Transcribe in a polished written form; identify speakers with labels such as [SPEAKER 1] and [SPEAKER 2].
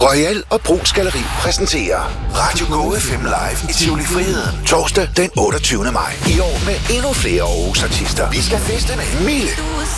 [SPEAKER 1] Royal og Brugs Galleri præsenterer Radio Go FM Live i Tivoli Friheden. Torsdag den 28. maj. I år med endnu flere Aarhus artister. Vi skal feste med Mille,